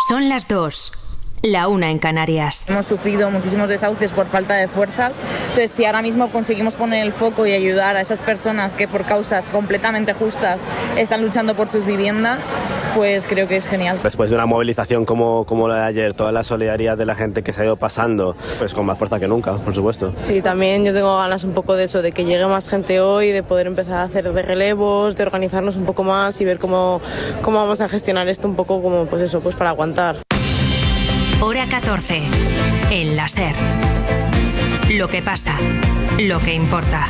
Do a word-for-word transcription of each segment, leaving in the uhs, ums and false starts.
Son las dos. La una en Canarias. Hemos sufrido muchísimos desahucios por falta de fuerzas, entonces si ahora mismo conseguimos poner el foco y ayudar a esas personas que por causas completamente justas están luchando por sus viviendas, pues creo que es genial. Después de una movilización como, como la de ayer, toda la solidaridad de la gente que se ha ido pasando, pues con más fuerza que nunca, por supuesto. Sí, también yo tengo ganas un poco de eso, de que llegue más gente hoy, de poder empezar a hacer de relevos, de organizarnos un poco más y ver cómo, cómo vamos a gestionar esto un poco como pues eso, pues para aguantar. Hora catorce. El la SER. Lo que pasa. Lo que importa.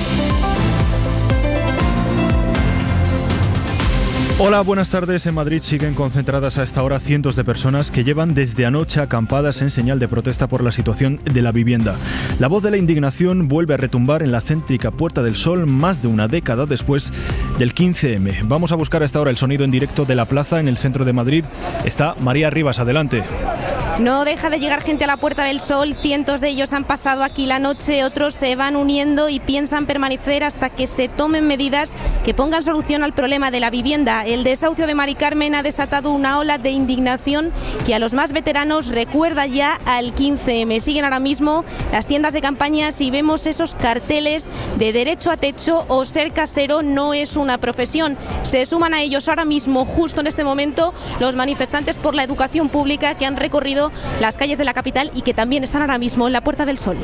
Hola, buenas tardes. En Madrid siguen concentradas a esta hora cientos de personas que llevan desde anoche acampadas en señal de protesta por la situación de la vivienda. La voz de la indignación vuelve a retumbar en la céntrica Puerta del Sol más de una década después del quince eme. Vamos a buscar a esta hora el sonido en directo de la plaza en el centro de Madrid. Está María Rivas, adelante. No deja de llegar gente a la Puerta del Sol, cientos de ellos han pasado aquí la noche, otros se van uniendo y piensan permanecer hasta que se tomen medidas que pongan solución al problema de la vivienda. El desahucio de Mari Carmen ha desatado una ola de indignación que a los más veteranos recuerda ya al quince eme. Siguen ahora mismo las tiendas de campañas y vemos esos carteles de derecho a techo o ser casero no es una profesión. Se suman a ellos ahora mismo, justo en este momento, los manifestantes por la educación pública que han recorrido las calles de la capital y que también están ahora mismo en la Puerta del Sol.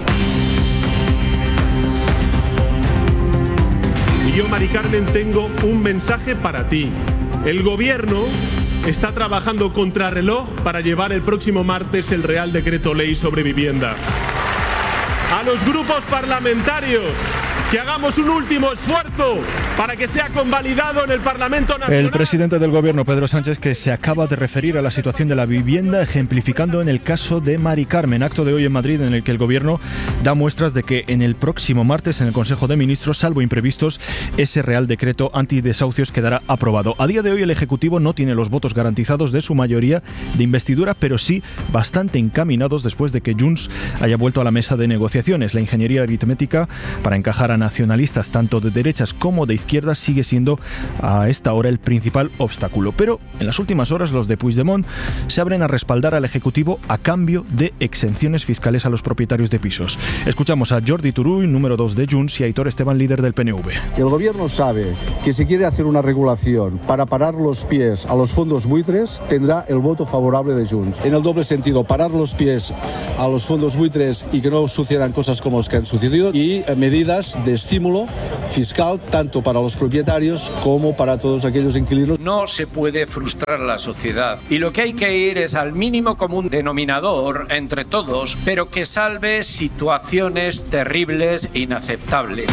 Y yo, Mari Carmen, tengo un mensaje para ti. El gobierno está trabajando contrarreloj para llevar el próximo martes el Real Decreto Ley sobre vivienda. A los grupos parlamentarios, que hagamos un último esfuerzo para que sea convalidado en el Parlamento Nacional. El presidente del Gobierno, Pedro Sánchez, que se acaba de referir a la situación de la vivienda, ejemplificando en el caso de Mari Carmen, acto de hoy en Madrid en el que el Gobierno da muestras de que en el próximo martes en el Consejo de Ministros, salvo imprevistos, ese Real Decreto antidesahucios quedará aprobado. A día de hoy el Ejecutivo no tiene los votos garantizados de su mayoría de investidura, pero sí bastante encaminados después de que Junts haya vuelto a la mesa de negociaciones. La ingeniería aritmética para encajar a nacionalistas tanto de derechas como de izquierdas sigue siendo a esta hora el principal obstáculo. Pero en las últimas horas los de Puigdemont se abren a respaldar al Ejecutivo a cambio de exenciones fiscales a los propietarios de pisos. Escuchamos a Jordi Turull, número dos de Junts, y a Aitor Esteban, líder del P N V. El Gobierno sabe que si quiere hacer una regulación para parar los pies a los fondos buitres, tendrá el voto favorable de Junts. En el doble sentido, parar los pies a los fondos buitres y que no sucedan cosas como las que han sucedido, y medidas de estímulo fiscal tanto para los propietarios como para todos aquellos inquilinos. No se puede frustrar a la sociedad y lo que hay que ir es al mínimo común denominador entre todos, pero que salve situaciones terribles e inaceptables.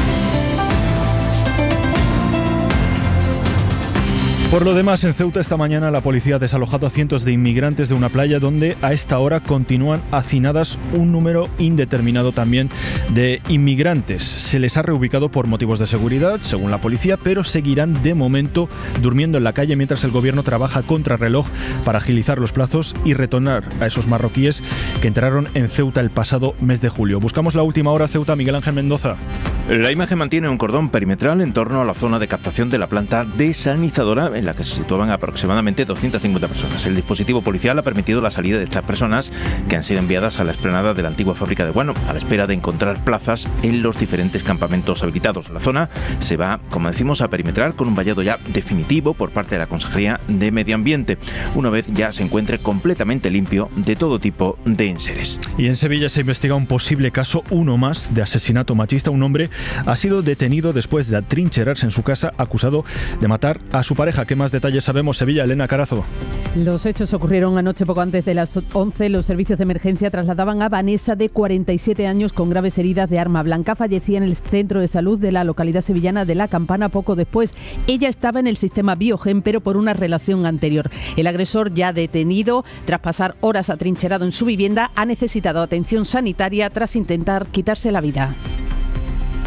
Por lo demás, en Ceuta esta mañana la policía ha desalojado a cientos de inmigrantes de una playa donde a esta hora continúan hacinadas un número indeterminado también de inmigrantes. Se les ha reubicado por motivos de seguridad, según la policía, pero seguirán de momento durmiendo en la calle mientras el gobierno trabaja a contrarreloj para agilizar los plazos y retornar a esos marroquíes que entraron en Ceuta el pasado mes de julio. Buscamos la última hora Ceuta, Miguel Ángel Mendoza. La imagen mantiene un cordón perimetral en torno a la zona de captación de la planta desalinizadora en la que se situaban aproximadamente doscientas cincuenta personas. El dispositivo policial ha permitido la salida de estas personas que han sido enviadas a la explanada de la antigua fábrica de guano a la espera de encontrar plazas en los diferentes campamentos habilitados. La zona se va, como decimos, a perimetrar con un vallado ya definitivo por parte de la Consejería de Medio Ambiente, una vez ya se encuentre completamente limpio de todo tipo de enseres. Y en Sevilla se investiga un posible caso, uno más, de asesinato machista. Un hombre ha sido detenido después de atrincherarse en su casa acusado de matar a su pareja. ¿Qué más detalles sabemos? Sevilla, Elena Carazo. Los hechos ocurrieron anoche poco antes de las once. Los servicios de emergencia trasladaban a Vanessa, de cuarenta y siete años, con graves heridas de arma blanca. Fallecía en el centro de salud de la localidad sevillana de La Campana poco después. Ella estaba en el sistema Biogen, pero por una relación anterior. El agresor, ya detenido, tras pasar horas atrincherado en su vivienda, ha necesitado atención sanitaria tras intentar quitarse la vida.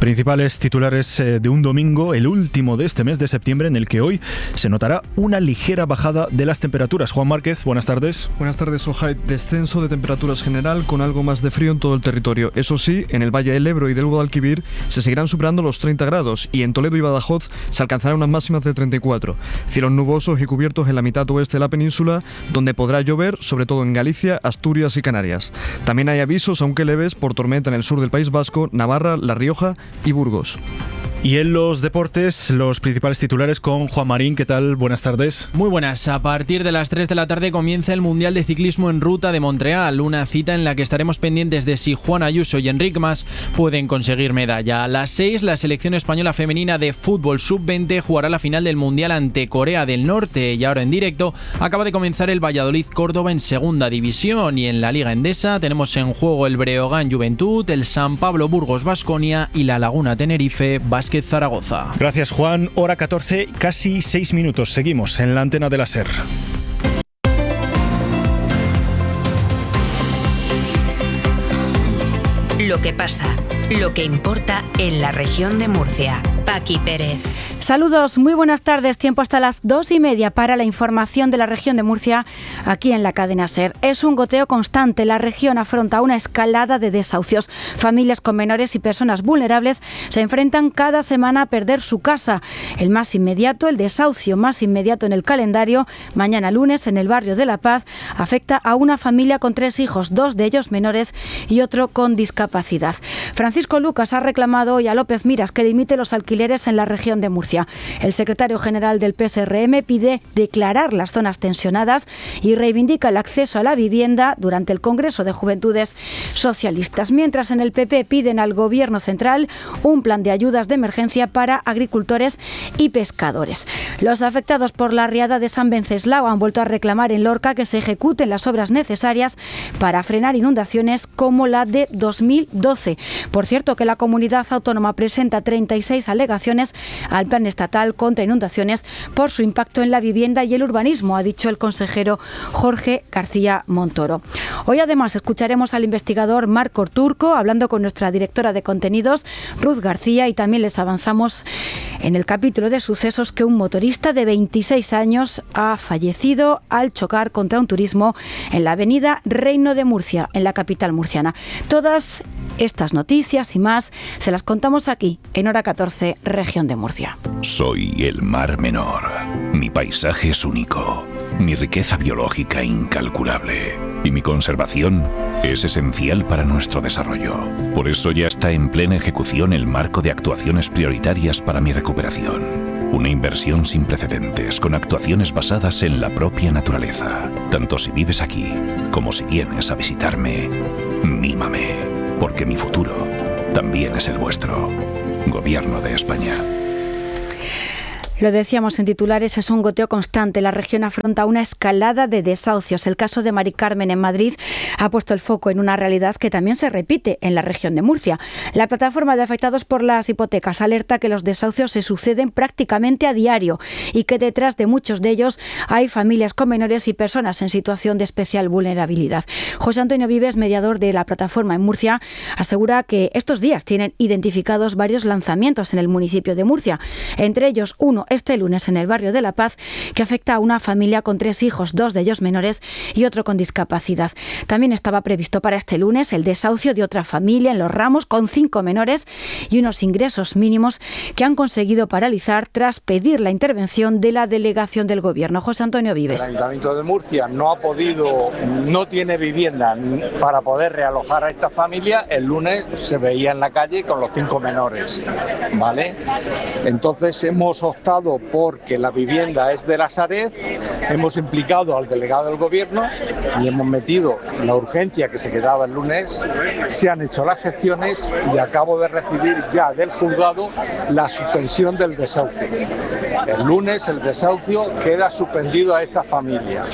Principales titulares de un domingo, el último de este mes de septiembre, en el que hoy se notará una ligera bajada de las temperaturas. Juan Márquez, buenas tardes. Buenas tardes, Ojai. Descenso de temperaturas general con algo más de frío en todo el territorio. Eso sí, en el Valle del Ebro y del Guadalquivir se seguirán superando los treinta grados y en Toledo y Badajoz se alcanzarán unas máximas de treinta y cuatro. Cielos nubosos y cubiertos en la mitad oeste de la península, donde podrá llover, sobre todo en Galicia, Asturias y Canarias. También hay avisos, aunque leves, por tormenta en el sur del País Vasco, Navarra, La Rioja y Burgos. Y en los deportes, los principales titulares con Juan Marín. ¿Qué tal? Buenas tardes. Muy buenas. A partir de las tres de la tarde comienza el Mundial de Ciclismo en Ruta de Montreal, una cita en la que estaremos pendientes de si Juan Ayuso y Enric Mas pueden conseguir medalla. A las seis, la selección española femenina de fútbol sub veinte jugará la final del Mundial ante Corea del Norte. Y ahora en directo acaba de comenzar el Valladolid-Córdoba en segunda división, y en la Liga Endesa tenemos en juego el Breogán Juventud, el San Pablo Burgos Baskonia y la Laguna Tenerife Basket Zaragoza. Gracias, Juan. Hora catorce, casi seis minutos. Seguimos en la antena de la SER. Lo que pasa, lo que importa en la región de Murcia. Paqui Pérez. Saludos, muy buenas tardes. Tiempo hasta las dos y media para la información de la región de Murcia aquí en la cadena SER. Es un goteo constante. La región afronta una escalada de desahucios. Familias con menores y personas vulnerables se enfrentan cada semana a perder su casa. El más inmediato, el desahucio más inmediato en el calendario, mañana lunes en el barrio de La Paz, afecta a una familia con tres hijos, dos de ellos menores y otro con discapacidad. Francisco Lucas ha reclamado hoy a López Miras que limite los alquileres en la región de Murcia. El secretario general del P S R M pide declarar las zonas tensionadas y reivindica el acceso a la vivienda durante el Congreso de Juventudes Socialistas. Mientras en el P P piden al Gobierno central un plan de ayudas de emergencia para agricultores y pescadores. Los afectados por la riada de San Venceslao han vuelto a reclamar en Lorca que se ejecuten las obras necesarias para frenar inundaciones como la de dos mil doce. Por cierto, que la comunidad autónoma presenta treinta y seis alegaciones al plan estatal contra inundaciones por su impacto en la vivienda y el urbanismo, ha dicho el consejero Jorge García Montoro. Hoy además escucharemos al investigador Marco Turco hablando con nuestra directora de contenidos, Ruth García, y también les avanzamos en el capítulo de sucesos que un motorista de veintiséis años ha fallecido al chocar contra un turismo en la avenida Reino de Murcia, en la capital murciana. Todas estas noticias y más se las contamos aquí, en Hora catorce, Región de Murcia. Soy el Mar Menor. Mi paisaje es único, mi riqueza biológica incalculable y mi conservación es esencial para nuestro desarrollo. Por eso ya está en plena ejecución el marco de actuaciones prioritarias para mi recuperación. Una inversión sin precedentes, con actuaciones basadas en la propia naturaleza. Tanto si vives aquí como si vienes a visitarme, mímame, porque mi futuro también es el vuestro. Gobierno de España. Lo decíamos en titulares, es un goteo constante. La región afronta una escalada de desahucios. El caso de Mari Carmen en Madrid ha puesto el foco en una realidad que también se repite en la región de Murcia. La plataforma de afectados por las hipotecas alerta que los desahucios se suceden prácticamente a diario y que detrás de muchos de ellos hay familias con menores y personas en situación de especial vulnerabilidad. José Antonio Vives, mediador de la plataforma en Murcia, asegura que estos días tienen identificados varios lanzamientos en el municipio de Murcia, entre ellos uno este lunes en el barrio de La Paz, que afecta a una familia con tres hijos, dos de ellos menores y otro con discapacidad. También estaba previsto para este lunes el desahucio de otra familia en Los Ramos con cinco menores y unos ingresos mínimos que han conseguido paralizar tras pedir la intervención de la delegación del Gobierno. José Antonio Vives. El Ayuntamiento de Murcia no ha podido, no tiene vivienda para poder realojar a esta familia. El lunes se veía en la calle con los cinco menores, ¿vale? Entonces hemos optado porque la vivienda es de la Sareb, hemos implicado al delegado del Gobierno y hemos metido la urgencia que se quedaba el lunes, se han hecho las gestiones y acabo de recibir ya del juzgado la suspensión del desahucio. El lunes el desahucio queda suspendido a esta familia.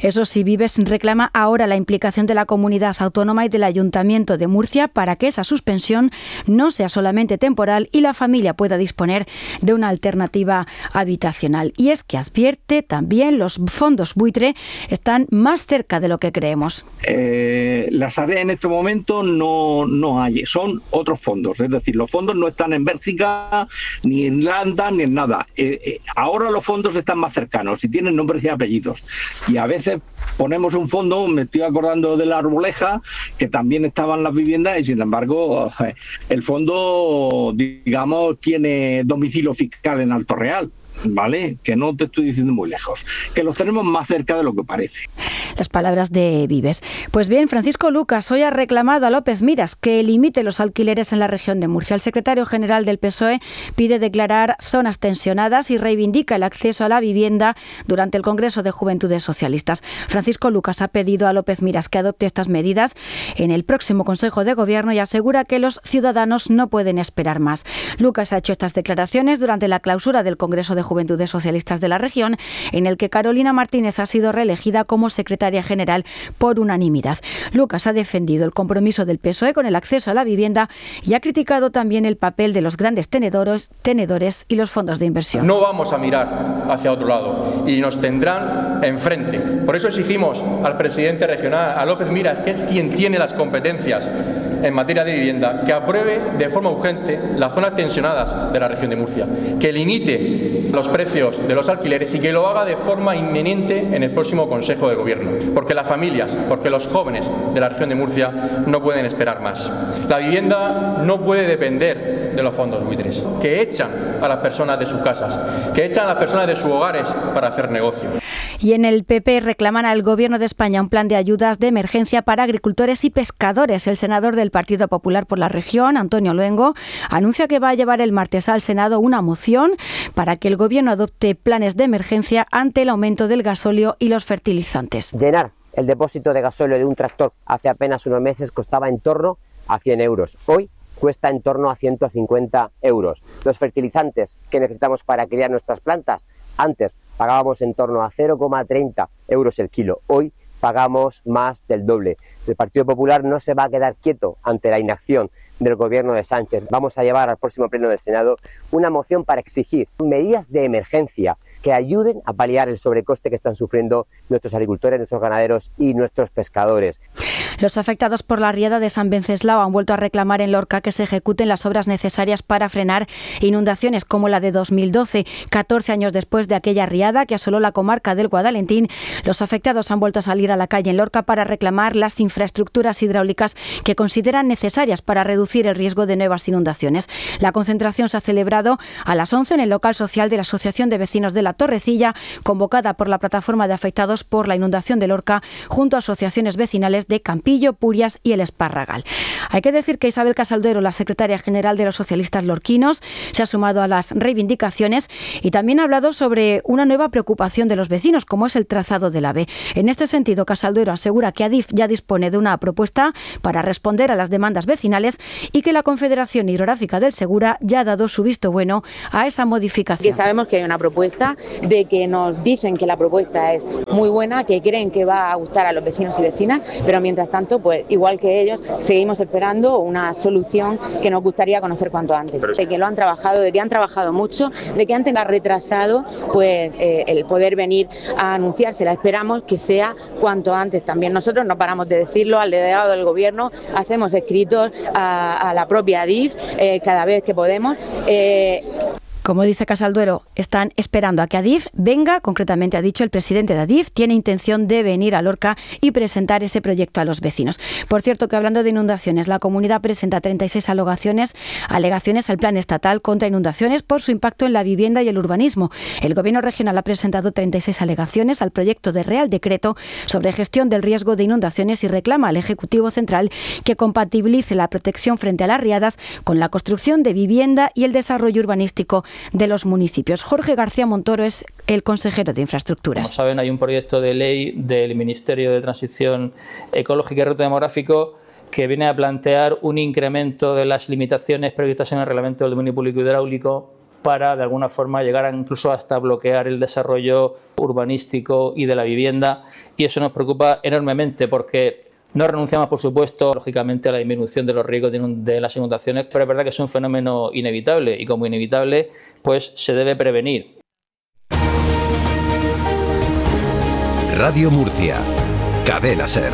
Eso sí, Vives reclama ahora la implicación de la comunidad autónoma y del Ayuntamiento de Murcia para que esa suspensión no sea solamente temporal y la familia pueda disponer de una alternativa habitacional. Y es que advierte también los fondos buitre están más cerca de lo que creemos. Eh, las áreas en este momento no, no hay, son otros fondos, es decir, los fondos no están en Bélgica, ni en Irlanda, ni en nada. Eh, eh, ahora los fondos están más cercanos y tienen nombres y apellidos. Y a veces ponemos un fondo, me estoy acordando de la Arboleja, que también estaban las viviendas y sin embargo el fondo, digamos, tiene domicilio fiscal en Alto Real. ¿Vale? Que no te estoy diciendo muy lejos, que los tenemos más cerca de lo que parece. Las palabras de Vives. Pues bien, Francisco Lucas hoy ha reclamado a López Miras que limite los alquileres en la región de Murcia. El secretario general del P S O E pide declarar zonas tensionadas y reivindica el acceso a la vivienda durante el Congreso de Juventudes Socialistas. Francisco Lucas ha pedido a López Miras que adopte estas medidas en el próximo Consejo de Gobierno y asegura que los ciudadanos no pueden esperar más. Lucas ha hecho estas declaraciones durante la clausura del Congreso de Juventudes Socialistas de la región, en el que Carolina Martínez ha sido reelegida como secretaria general por unanimidad. Lucas ha defendido el compromiso del P S O E con el acceso a la vivienda y ha criticado también el papel de los grandes tenedores, tenedores y los fondos de inversión. No vamos a mirar hacia otro lado y nos tendrán enfrente. Por eso exigimos al presidente regional, a López Miras, que es quien tiene las competencias en materia de vivienda, que apruebe de forma urgente las zonas tensionadas de la región de Murcia, que limite los precios de los alquileres y que lo haga de forma inminente en el próximo Consejo de Gobierno, porque las familias, porque los jóvenes de la región de Murcia no pueden esperar más. La vivienda no puede depender de los fondos buitres, que echan a las personas de sus casas, que echan a las personas de sus hogares para hacer negocio. Y en el P P reclaman al Gobierno de España un plan de ayudas de emergencia para agricultores y pescadores. El senador del Partido Popular por la región, Antonio Luengo, anuncia que va a llevar el martes al Senado una moción para que el Gobierno adopte planes de emergencia ante el aumento del gasóleo y los fertilizantes. Llenar el depósito de gasóleo de un tractor hace apenas unos meses costaba en torno a cien euros. Hoy cuesta en torno a ciento cincuenta euros. Los fertilizantes que necesitamos para criar nuestras plantas, antes pagábamos en torno a cero coma treinta euros el kilo. Hoy pagamos más del doble. El Partido Popular no se va a quedar quieto ante la inacción del Gobierno de Sánchez. Vamos a llevar al próximo pleno del Senado una moción para exigir medidas de emergencia que ayuden a paliar el sobrecoste que están sufriendo nuestros agricultores, nuestros ganaderos y nuestros pescadores. Los afectados por la riada de San Venceslao han vuelto a reclamar en Lorca que se ejecuten las obras necesarias para frenar inundaciones como la de dos mil doce. catorce años después de aquella riada que asoló la comarca del Guadalentín, los afectados han vuelto a salir a la calle en Lorca para reclamar las infraestructuras hidráulicas que consideran necesarias para reducir el riesgo de nuevas inundaciones. La concentración se ha celebrado a las once en el local social de la Asociación de Vecinos de la Torrecilla, convocada por la Plataforma de Afectados por la Inundación de Lorca, junto a asociaciones vecinales de Campillo, Purias y El Esparragal. Hay que decir que Isabel Casaldero, la secretaria general de los socialistas lorquinos, se ha sumado a las reivindicaciones y también ha hablado sobre una nueva preocupación de los vecinos, como es el trazado del AVE. En este sentido, Casaldero asegura que Adif ya dispone de una propuesta para responder a las demandas vecinales y que la Confederación Hidrográfica del Segura ya ha dado su visto bueno a esa modificación. Que sabemos que hay una propuesta, de que nos dicen que la propuesta es muy buena, que creen que va a gustar a los vecinos y vecinas, pero mientras tanto, pues igual que ellos, seguimos esperando una solución que nos gustaría conocer cuanto antes. De que lo han trabajado, de que han trabajado mucho, de que antes ha retrasado pues eh, el poder venir a anunciársela. Esperamos que sea cuanto antes también. Nosotros no paramos de decirlo al delegado del Gobierno, hacemos escritos a, a la propia Adif eh, cada vez que podemos. Eh, Como dice Casalduero, están esperando a que Adif venga, concretamente ha dicho el presidente de Adif, tiene intención de venir a Lorca y presentar ese proyecto a los vecinos. Por cierto, que hablando de inundaciones, la comunidad presenta treinta y seis alegaciones, alegaciones al Plan Estatal contra Inundaciones por su impacto en la vivienda y el urbanismo. El Gobierno regional ha presentado treinta y seis alegaciones al proyecto de Real Decreto sobre gestión del riesgo de inundaciones y reclama al Ejecutivo Central que compatibilice la protección frente a las riadas con la construcción de vivienda y el desarrollo urbanístico de los municipios. Jorge García Montoro es el consejero de Infraestructuras. Como saben, hay un proyecto de ley del Ministerio de Transición Ecológica y Reto Demográfico que viene a plantear un incremento de las limitaciones previstas en el Reglamento del Dominio Público Hidráulico para de alguna forma llegar a incluso hasta bloquear el desarrollo urbanístico y de la vivienda, y eso nos preocupa enormemente porque no renunciamos, por supuesto, lógicamente a la disminución de los riesgos de las inundaciones, pero es verdad que es un fenómeno inevitable y como inevitable pues se debe prevenir. Radio Murcia, Cadena SER.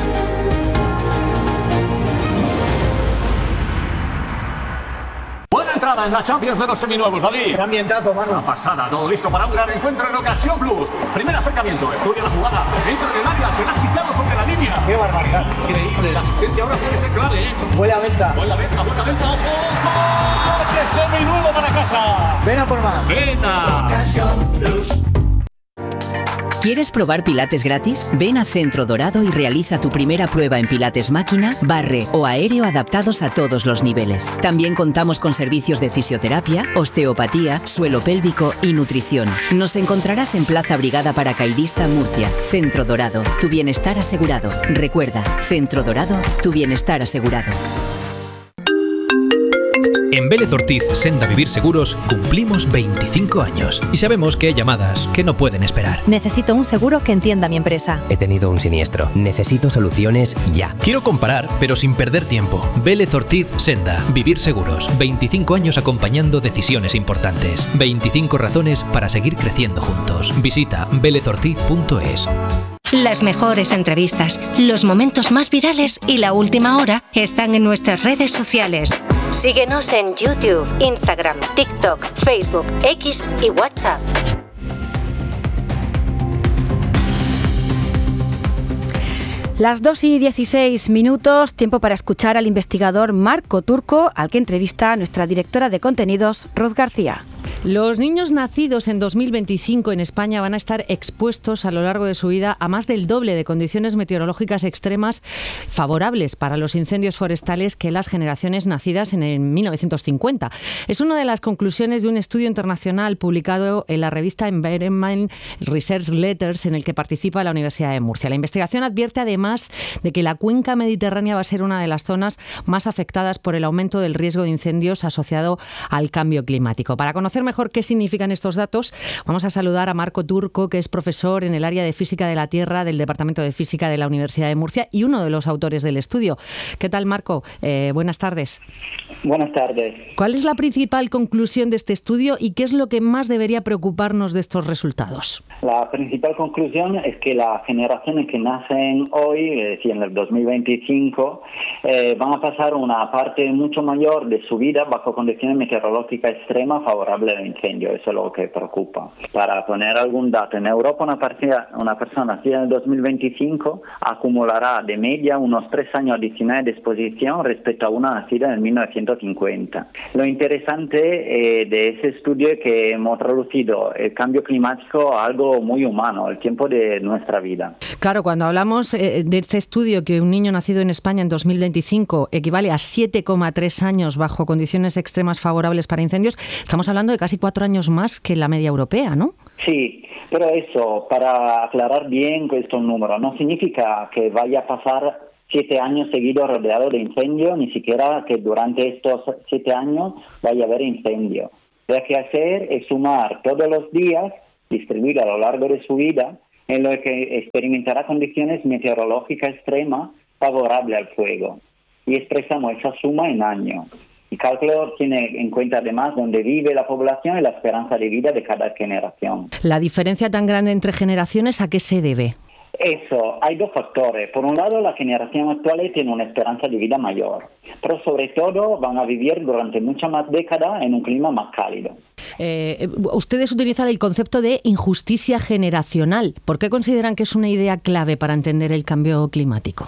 Buena entrada en la Champions de los seminuevos, David. Qué ambientazo, mano. Una pasada, todo listo para un gran encuentro en Ocasión Plus. Primer acercamiento, estudia la jugada, entra en el área, será quitado sobre la línea. Qué barbaridad. Increíble, la asistencia ahora puede ser clave, ¿eh? Buena venta. Buena venta, buena venta, ojo. ¡Coche seminuevo para casa! Ven a por más. Venga. Ocasión Plus. ¿Quieres probar Pilates gratis? Ven a Centro Dorado y realiza tu primera prueba en Pilates máquina, barre o aéreo adaptados a todos los niveles. También contamos con servicios de fisioterapia, osteopatía, suelo pélvico y nutrición. Nos encontrarás en Plaza Brigada Paracaidista, Murcia. Centro Dorado, tu bienestar asegurado. Recuerda, Centro Dorado, tu bienestar asegurado. En Vélez Ortiz Senda Vivir Seguros cumplimos veinticinco años y sabemos que hay llamadas que no pueden esperar. Necesito un seguro que entienda mi empresa. He tenido un siniestro. Necesito soluciones ya. Quiero comparar, pero sin perder tiempo. Vélez Ortiz Senda Vivir Seguros. veinticinco años acompañando decisiones importantes. veinticinco razones para seguir creciendo juntos. Visita vélez ortiz punto es. Las mejores entrevistas, los momentos más virales y la última hora están en nuestras redes sociales. Síguenos en YouTube, Instagram, TikTok, Facebook, X y WhatsApp. Las dos y dieciséis minutos, tiempo para escuchar al investigador Marco Turco, al que entrevista nuestra directora de contenidos, Ruth García. Los niños nacidos en dos mil veinticinco en España van a estar expuestos a lo largo de su vida a más del doble de condiciones meteorológicas extremas favorables para los incendios forestales que las generaciones nacidas en el mil novecientos cincuenta. Es una de las conclusiones de un estudio internacional publicado en la revista Environment Research Letters, en el que participa la Universidad de Murcia. La investigación advierte además de que la cuenca mediterránea va a ser una de las zonas más afectadas por el aumento del riesgo de incendios asociado al cambio climático. Para conocer mejor qué significan estos datos, vamos a saludar a Marco Turco, que es profesor en el área de Física de la Tierra del Departamento de Física de la Universidad de Murcia y uno de los autores del estudio. ¿Qué tal, Marco? Eh, buenas tardes. Buenas tardes. ¿Cuál es la principal conclusión de este estudio y qué es lo que más debería preocuparnos de estos resultados? La principal conclusión es que las generaciones que nacen hoy, es decir, en el dos mil veinticinco, eh, van a pasar una parte mucho mayor de su vida bajo condiciones meteorológicas extremas favorables al incendio. Eso es lo que preocupa. Para poner algún dato, en Europa una, partida, una persona nacida en el dos mil veinticinco acumulará de media unos tres años adicionales de exposición respecto a una nacida en mil novecientos cincuenta. Lo interesante eh, de ese estudio es que hemos traducido el cambio climático a algo muy humano, el tiempo de nuestra vida. Claro, cuando hablamos eh, de este estudio, que un niño nacido en España en dos mil veinticinco equivale a siete coma tres años bajo condiciones extremas favorables para incendios, estamos hablando de casi cuatro años más que la media europea, ¿no? Sí, pero eso, para aclarar bien estos números, no significa que vaya a pasar siete años seguidos rodeado de incendio, ni siquiera que durante estos siete años vaya a haber incendio. Lo que hay que hacer es sumar todos los días, distribuir a lo largo de su vida, en lo que experimentará condiciones meteorológicas extremas favorables al fuego. Y expresamos esa suma en años. El cálculo tiene en cuenta además dónde vive la población y la esperanza de vida de cada generación. ¿La diferencia tan grande entre generaciones a qué se debe? Eso, hay dos factores. Por un lado, la generación actual tiene una esperanza de vida mayor, pero sobre todo van a vivir durante muchas más décadas en un clima más cálido. Eh, ustedes utilizan el concepto de injusticia generacional. ¿Por qué consideran que es una idea clave para entender el cambio climático?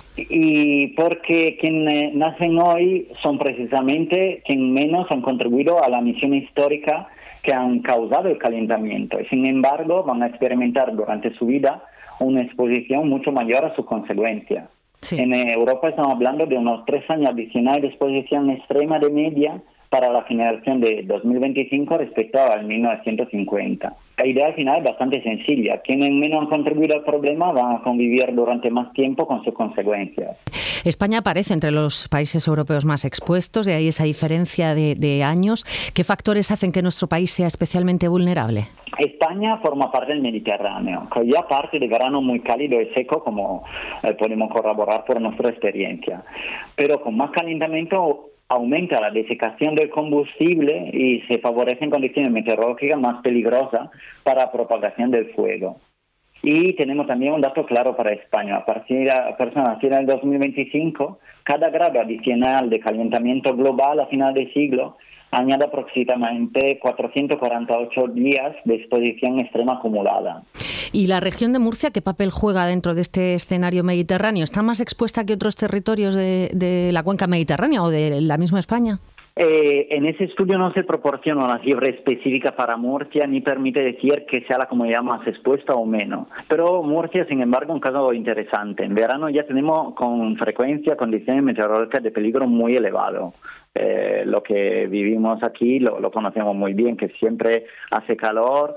Y porque quienes nacen hoy son precisamente quienes menos han contribuido a la misión histórica que han causado el calentamiento. Y sin embargo, van a experimentar durante su vida una exposición mucho mayor a sus consecuencias. Sí. En Europa estamos hablando de unos tres años adicionales de exposición extrema de media para la generación de dos mil veinticinco respecto al mil novecientos cincuenta. La idea al final es bastante sencilla. Quienes menos han contribuido al problema van a convivir durante más tiempo con sus consecuencias. España aparece entre los países europeos más expuestos, de ahí esa diferencia de, de años. ¿Qué factores hacen que nuestro país sea especialmente vulnerable? España forma parte del Mediterráneo, que ya parte de verano muy cálido y seco, como eh, podemos corroborar por nuestra experiencia. Pero con más calentamiento aumenta la desecación del combustible y se favorecen condiciones meteorológicas más peligrosas para la propagación del fuego. Y tenemos también un dato claro para España. A partir, a partir del dos mil veinticinco, cada grado adicional de calentamiento global a final de siglo añade aproximadamente cuatrocientos cuarenta y ocho días de exposición extrema acumulada. ¿Y la región de Murcia qué papel juega dentro de este escenario mediterráneo? ¿Está más expuesta que otros territorios de, de la cuenca mediterránea o de la misma España? Eh, en ese estudio no se proporciona una cifra específica para Murcia ni permite decir que sea la comunidad más expuesta o menos. Pero Murcia, sin embargo, es un caso interesante. En verano ya tenemos con frecuencia condiciones meteorológicas de peligro muy elevado. Eh, lo que vivimos aquí lo, lo conocemos muy bien, que siempre hace calor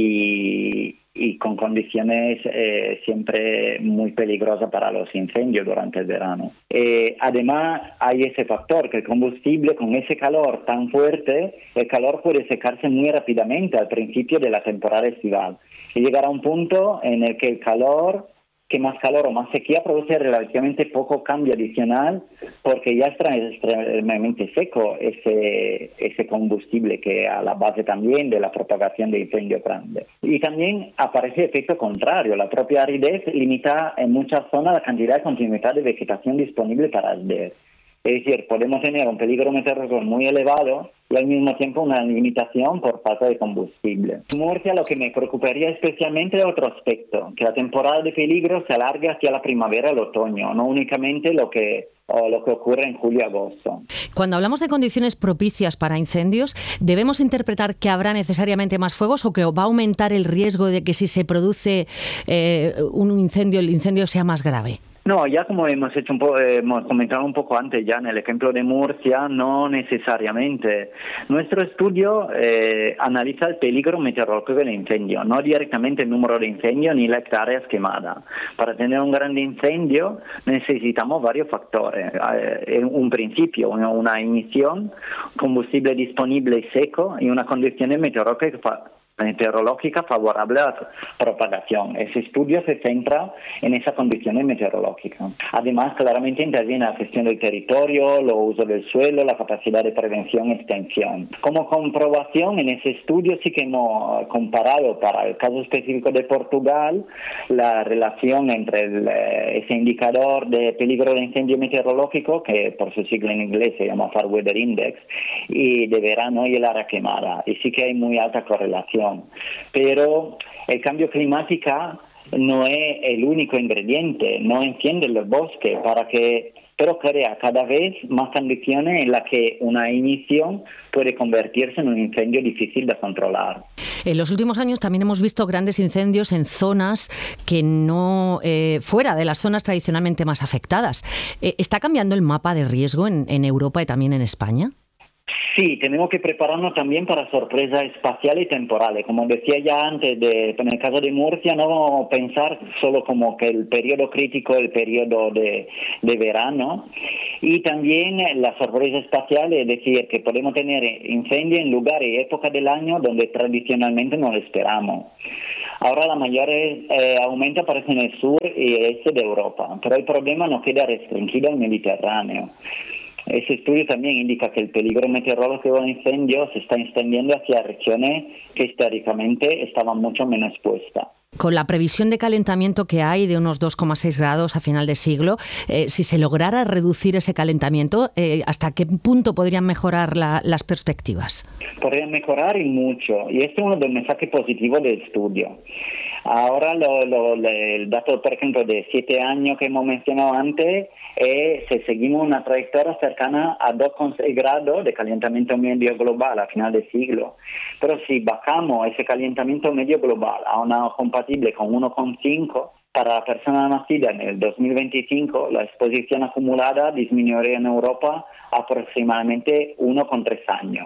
y, y con condiciones eh, siempre muy peligrosas para los incendios durante el verano. Eh, además hay ese factor, que el combustible con ese calor tan fuerte, el calor puede secarse muy rápidamente al principio de la temporada estival y llegará a un punto en el que el calor que más calor o más sequía produce relativamente poco cambio adicional porque ya está extremadamente seco ese, ese combustible que a la base también de la propagación de incendios grandes. Y también aparece el efecto contrario. La propia aridez limita en muchas zonas la cantidad de continuidad de vegetación disponible para arder. Es decir, podemos tener un peligro meteorológico muy elevado y al mismo tiempo una limitación por falta de combustible. En Murcia lo que me preocuparía especialmente es otro aspecto, que la temporada de peligro se alargue hacia la primavera y el otoño, no únicamente lo que, o lo que ocurre en julio y agosto. Cuando hablamos de condiciones propicias para incendios, ¿debemos interpretar que habrá necesariamente más fuegos o que va a aumentar el riesgo de que si se produce eh, un incendio, el incendio sea más grave? No, ya como hemos hecho un po- hemos comentado un poco antes ya en el ejemplo de Murcia, no necesariamente. Nuestro estudio eh, analiza el peligro meteorológico del incendio, no directamente el número de incendios ni las hectáreas quemadas. Para tener un gran incendio necesitamos varios factores. Eh, un principio, una, una ignición, combustible disponible y seco y una condición meteorológica meteorológica favorable a la propagación. Ese estudio se centra en esa condición meteorológica. Además, claramente interviene la gestión del territorio, el uso del suelo, la capacidad de prevención y extensión. Como comprobación, en ese estudio sí que hemos comparado para el caso específico de Portugal la relación entre el, ese indicador de peligro de incendio meteorológico, que por su sigla en inglés se llama Far Weather Index, y de verano y el área quemada. Y sí que hay muy alta correlación. Pero el cambio climático no es el único ingrediente, no enciende los bosques, para que, pero crea cada vez más condiciones en las que una ignición puede convertirse en un incendio difícil de controlar. En los últimos años también hemos visto grandes incendios en zonas que no, eh, fuera de las zonas tradicionalmente más afectadas. Eh, ¿Está cambiando el mapa de riesgo en, en Europa y también en España? Sí, tenemos que prepararnos también para sorpresas espaciales y temporales. Como decía ya antes, de, en el caso de Murcia, no pensar solo como que el periodo crítico es el periodo de, de verano. Y también la sorpresa espacial, es decir, que podemos tener incendios en lugares y épocas del año donde tradicionalmente no lo esperamos. Ahora la mayor eh, aumento aparece en el sur y el este de Europa, pero el problema no queda restringido al Mediterráneo. Ese estudio también indica que el peligro meteorológico de incendios se está extendiendo hacia regiones que históricamente estaban mucho menos expuestas. Con la previsión de calentamiento que hay de unos dos coma seis grados a final de siglo, eh, si se lograra reducir ese calentamiento, eh, ¿hasta qué punto podrían mejorar la, las perspectivas? Podrían mejorar y mucho, y este es uno de los mensajes positivos del estudio. Ahora lo, lo, el dato, por ejemplo, de siete años que hemos mencionado antes, es si seguimos una trayectoria cercana a dos coma seis grados de calentamiento medio global a final de siglo. Pero si bajamos ese calentamiento medio global a una compatible con uno coma cinco, para la persona nacida en el dos mil veinticinco, la exposición acumulada disminuiría en Europa aproximadamente uno coma tres años.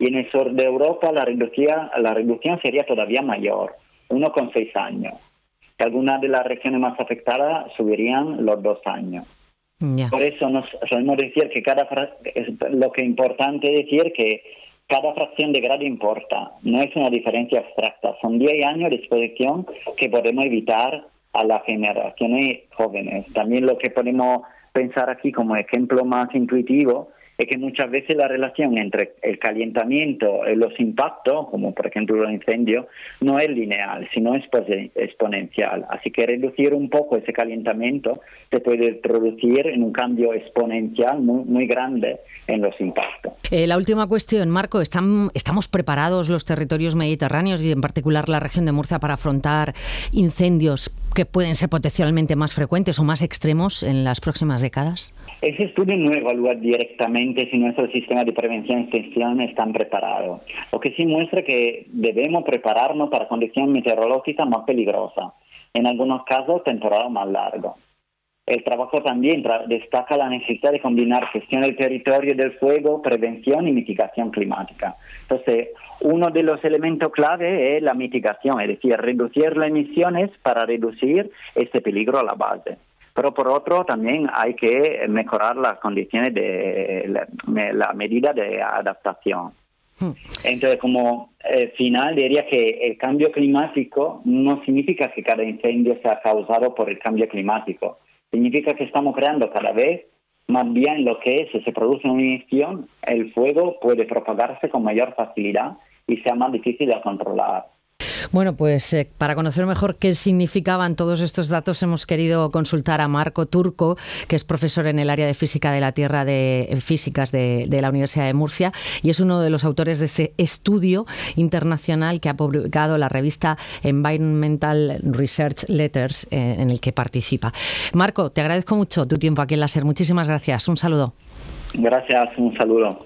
y en el sur de Europa la reducción, la reducción sería todavía mayor, uno coma seis años. Algunas de las regiones más afectadas subirían los dos años. Yeah. Por eso nos solemos decir que cada fra- lo que es importante decir que cada fracción de grado importa, no es una diferencia abstracta, son diez años de exposición que podemos evitar a las generaciones jóvenes. También lo que podemos pensar aquí como ejemplo más intuitivo es que muchas veces la relación entre el calentamiento y los impactos, como por ejemplo los incendios, no es lineal, sino exponencial. Así que reducir un poco ese calentamiento se puede producir en un cambio exponencial muy, muy grande en los impactos. Eh, la última cuestión, Marco, ¿están, ¿estamos preparados los territorios mediterráneos y en particular la región de Murcia para afrontar incendios que pueden ser potencialmente más frecuentes o más extremos en las próximas décadas? Ese estudio no evalúa directamente si nuestro sistema de prevención y extinción están preparados. Lo que sí muestra que debemos prepararnos para condiciones meteorológicas más peligrosas, en algunos casos temporadas más largas. El trabajo también tra- destaca la necesidad de combinar gestión del territorio del fuego, prevención y mitigación climática. Entonces, uno de los elementos clave es la mitigación, es decir, reducir las emisiones para reducir este peligro a la base. Pero por otro, también hay que mejorar las condiciones de la, la medida de adaptación. Entonces, como eh, final, diría que el cambio climático no significa que cada incendio sea causado por el cambio climático. Significa que estamos creando cada vez más bien lo que es, si se produce una ignición, el fuego puede propagarse con mayor facilidad y sea más difícil de controlar. Bueno, pues eh, para conocer mejor qué significaban todos estos datos hemos querido consultar a Marco Turco, que es profesor en el área de Física de la Tierra de en Físicas de, de la Universidad de Murcia y es uno de los autores de este estudio internacional que ha publicado la revista Environmental Research Letters, eh, en el que participa. Marco, te agradezco mucho tu tiempo aquí en la SER. Muchísimas gracias. Un saludo. Gracias, un saludo.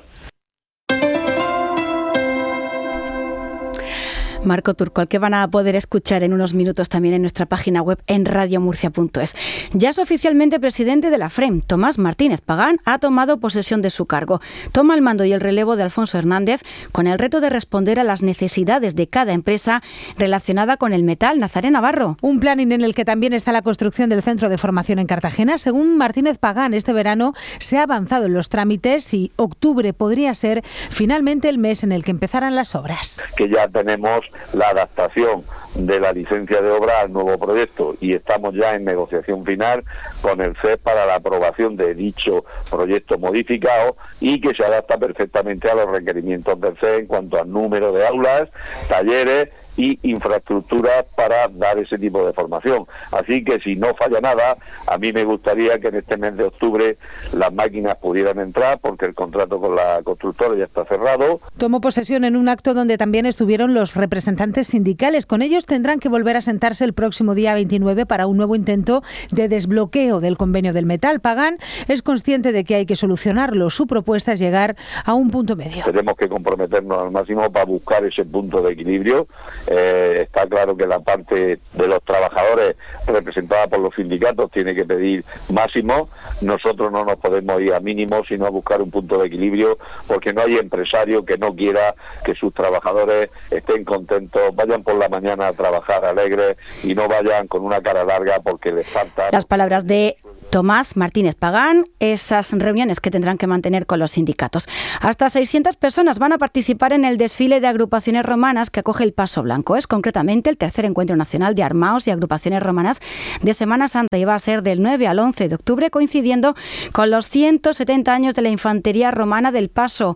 Marco Turco, al que van a poder escuchar en unos minutos también en nuestra página web en radio murcia punto es. Ya es oficialmente presidente de la FREM. Tomás Martínez Pagán ha tomado posesión de su cargo. Toma el mando y el relevo de Alfonso Hernández con el reto de responder a las necesidades de cada empresa relacionada con el metal. Nazaré Navarro. Un planning en el que también está la construcción del centro de formación en Cartagena. Según Martínez Pagán, este verano se ha avanzado en los trámites y octubre podría ser finalmente el mes en el que empezarán las obras. Que ya tenemos la adaptación de la licencia de obra al nuevo proyecto y estamos ya en negociación final con el C E S para la aprobación de dicho proyecto modificado y que se adapta perfectamente a los requerimientos del C E S en cuanto al número de aulas, talleres y infraestructuras para dar ese tipo de formación. Así que si no falla nada, a mí me gustaría que en este mes de octubre las máquinas pudieran entrar porque el contrato con la constructora ya está cerrado. Tomó posesión en un acto donde también estuvieron los representantes sindicales. Con ellos tendrán que volver a sentarse el próximo día veintinueve para un nuevo intento de desbloqueo del convenio del metal. Pagán es consciente de que hay que solucionarlo. Su propuesta es llegar a un punto medio. Tenemos que comprometernos al máximo para buscar ese punto de equilibrio. Eh, está claro que la parte de los trabajadores representada por los sindicatos tiene que pedir máximo. Nosotros no nos podemos ir a mínimo, sino a buscar un punto de equilibrio, porque no hay empresario que no quiera que sus trabajadores estén contentos, vayan por la mañana a trabajar alegres y no vayan con una cara larga porque les falta. Las palabras de Tomás Martínez Pagán, esas reuniones que tendrán que mantener con los sindicatos. Hasta seiscientas personas van a participar en el desfile de agrupaciones romanas que acoge el Paso Blanco. Es concretamente el tercer encuentro nacional de armaos y agrupaciones romanas de Semana Santa y va a ser del nueve al once de octubre, coincidiendo con los ciento setenta años de la infantería romana del Paso.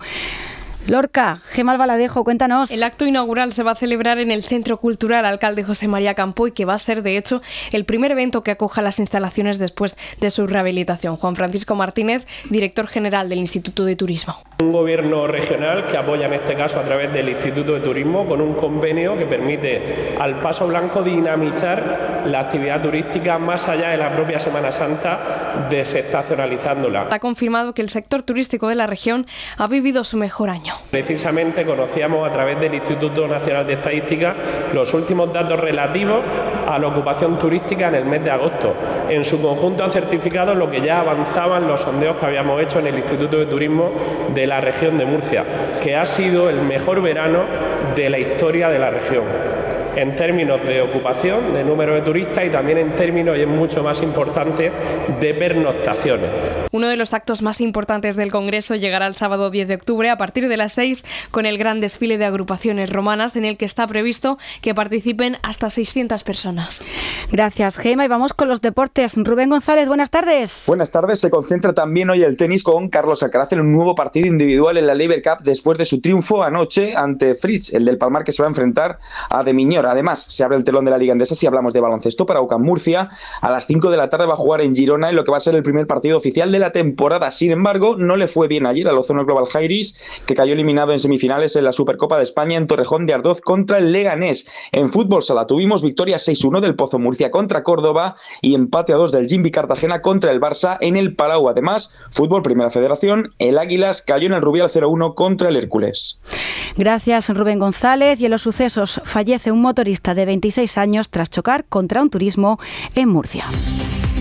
Lorca, Gemma Albaladejo, cuéntanos. El acto inaugural se va a celebrar en el Centro Cultural Alcalde José María Campoy, que va a ser, de hecho, el primer evento que acoja las instalaciones después de su rehabilitación. Juan Francisco Martínez, director general del Instituto de Turismo. Un gobierno regional que apoya en este caso a través del Instituto de Turismo con un convenio que permite al Paso Blanco dinamizar la actividad turística más allá de la propia Semana Santa, desestacionalizándola. Ha confirmado que el sector turístico de la región ha vivido su mejor año. Precisamente conocíamos a través del Instituto Nacional de Estadística los últimos datos relativos a la ocupación turística en el mes de agosto. En su conjunto ha certificado lo que ya avanzaban los sondeos que habíamos hecho en el Instituto de Turismo de la región de Murcia, que ha sido el mejor verano de la historia de la región, en términos de ocupación, de número de turistas y también en términos, y es mucho más importante, de pernoctaciones. Uno de los actos más importantes del Congreso llegará el sábado diez de octubre a partir de las seis con el gran desfile de agrupaciones romanas en el que está previsto que participen hasta seiscientas personas. Gracias, Gema. Y vamos con los deportes. Rubén González, buenas tardes. Buenas tardes. Se concentra también hoy el tenis con Carlos Alcaraz en un nuevo partido individual en la Laver Cup después de su triunfo anoche ante Fritz, el del Palmar, que se va a enfrentar a De Miñor. Además, se abre el telón de la Liga Endesa si hablamos de baloncesto para UCAM Murcia. A las cinco de la tarde va a jugar en Girona en lo que va a ser el primer partido oficial de la temporada. Sin embargo, no le fue bien ayer al Ozono Global Jairis, que cayó eliminado en semifinales en la Supercopa de España en Torrejón de Ardoz contra el Leganés. En fútbol sala tuvimos victoria seis uno del Pozo Murcia contra Córdoba y empate a dos del Jimbi Cartagena contra el Barça en el Palau. Además, fútbol Primera Federación, el Águilas cayó en el Rubial cero uno contra el Hércules. Gracias, Rubén González. Y en los sucesos, fallece un motorista de veintiséis años tras chocar contra un turismo en Murcia.